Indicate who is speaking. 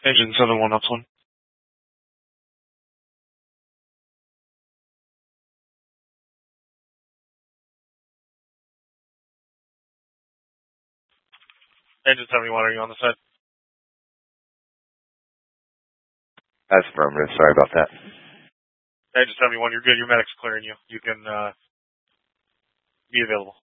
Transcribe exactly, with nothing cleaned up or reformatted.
Speaker 1: Engine seven one, Ops one. Engine seventy-one, are you on the side?
Speaker 2: That's affirmative. Sorry about that.
Speaker 1: Engine seventy-one, you're good. Your medic's clearing you. You can uh, be available.